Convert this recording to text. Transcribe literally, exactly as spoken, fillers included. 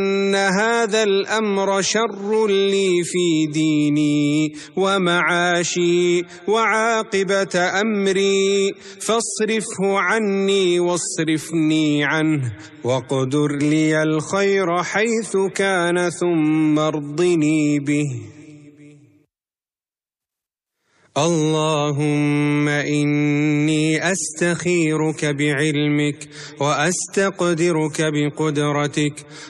أن هذا الأمر شر لي في ديني ومعاشي وعاقبة أمري، فاصرفه عني واصرفني عنه، واقدر لي الخير حيث كان ثم ارضني به. اللهم إني أستخيرك بعلمك وأستقدرك بقدرتك،